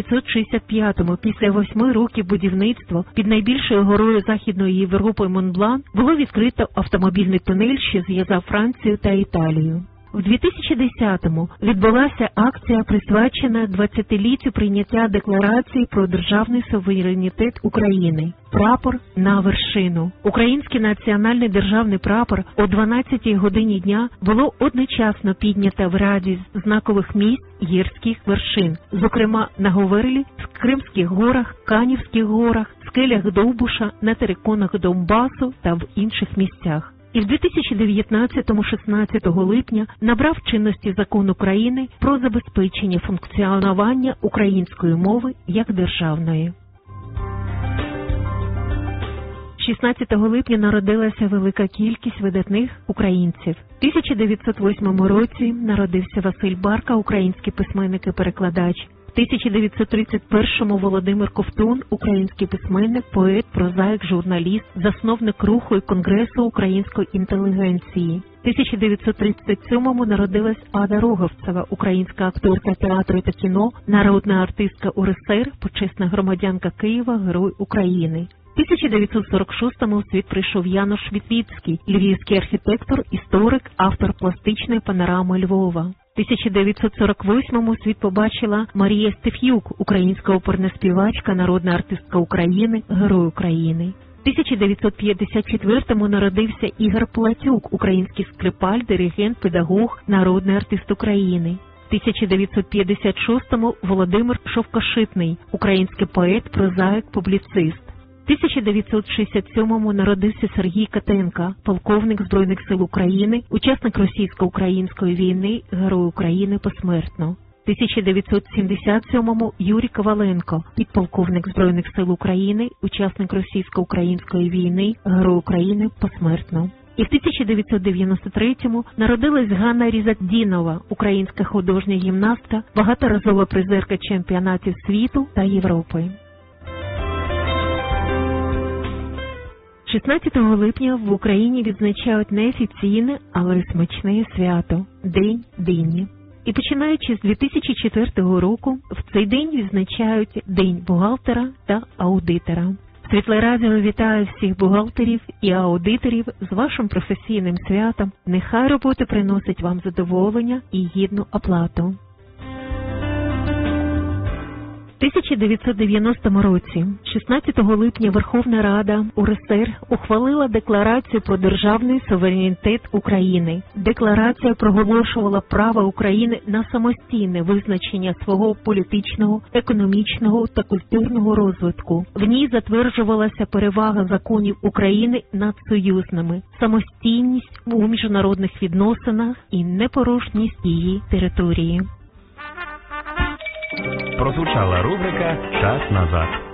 1965-му, після 8 років будівництва, під найбільшою горою Західної Європи Монблан було відкрито автомобільний тунель, що зв'язав Францію та Італію. В 2010-му відбулася акція, присвячена 20-літтю прийняття Декларації про державний суверенітет України. Прапор на вершину. Український національний державний прапор о 12-й годині дня було одночасно піднято в ряді знакових місць гірських вершин, зокрема на Говерлі, в Кримських горах, Канівських горах, скелях Довбуша, на териконах Донбасу та в інших місцях. І в 2019-16 липня набрав чинності Закон України про забезпечення функціонування української мови як державної. 16 липня народилася велика кількість видатних українців. В 1908 році народився Василь Барка, український письменник і перекладач. В 1931-му Володимир Ковтун, український письменник, поет, прозаїк, журналіст, засновник руху і Конгресу української інтелігенції. В 1937-му народилась Ада Роговцева, українська акторка театру та кіно, народна артистка УРСР, почесна громадянка Києва, Герой України. В 1946-му у світ прийшов Януш Вітвіцький, львівський архітектор, історик, автор пластичної панорами Львова. В 1948-му світ побачила Марія Стеф'юк, українська оперна співачка, народна артистка України, Герой України. В 1954-му народився Ігор Платюк, український скрипаль, диригент, педагог, народний артист України. В 1956-му Володимир Шовкошитний, український поет, прозаїк, публіцист. В 1967-му народився Сергій Катенко, полковник Збройних сил України, учасник російсько-української війни, Герой України посмертно. В 1977-му Юрій Коваленко, підполковник Збройних сил України, учасник російсько-української війни, Герой України посмертно. І в 1993-му народилась Ганна Різатдінова, українська художня гімнастка, багаторазова призерка чемпіонатів світу та Європи. 16 липня в Україні відзначають неофіційне, але смачне свято – День дині. І починаючи з 2004 року, в цей день відзначають День бухгалтера та аудитора. Світле радіо вітає всіх бухгалтерів і аудиторів з вашим професійним святом. Нехай робота приносить вам задоволення і гідну оплату. В 1990 році, 16 липня, Верховна Рада УРСР ухвалила Декларацію про державний суверенітет України. Декларація проголошувала право України на самостійне визначення свого політичного, економічного та культурного розвитку. В ній затверджувалася перевага законів України над союзними, самостійність у міжнародних відносинах і непорушність її території. Прозвучала рубрика «Час назад».